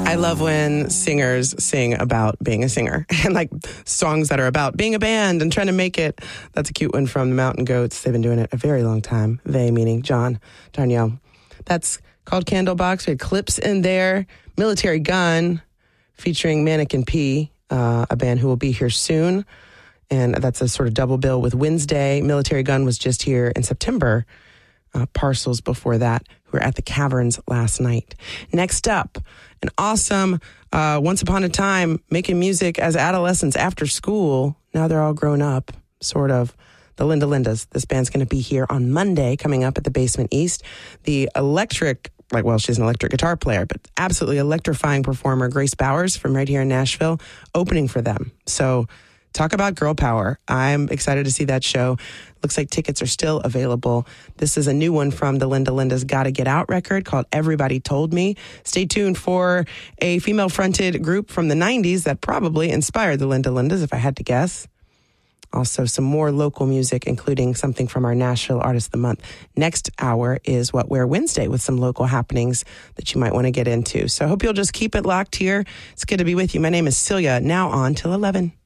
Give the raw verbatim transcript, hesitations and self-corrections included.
I love when singers sing about being a singer and like songs that are about being a band and trying to make it. That's a cute one from the Mountain Goats. They've been doing it a very long time. They meaning John Darnielle. That's called Candlebox. We had Clips in there. Military Gun featuring Mannequin P, uh, a band who will be here soon. And that's a sort of double bill with Wednesday. Military Gun was just here in September. Uh, Parcels before that, who were at the Caverns last night. Next up, an awesome uh, Once Upon a Time making music as adolescents after school. Now they're all grown up, sort of. The Linda Lindas. This band's going to be here on Monday, coming up at the Basement East. The electric, like, well, she's an electric guitar player, but absolutely electrifying performer, Grace Bowers from right here in Nashville, opening for them. So talk about girl power. I'm excited to see that show. Looks like tickets are still available. This is a new one from the Linda Linda's Gotta Get Out record called Everybody Told Me. Stay tuned for a female-fronted group from the nineties that probably inspired the Linda Lindas, if I had to guess. Also, some more local music, including something from our Nashville Artist of the Month. Next hour is What Wear Wednesday with some local happenings that you might want to get into. So I hope you'll just keep it locked here. It's good to be with you. My name is Celia, now on till eleven.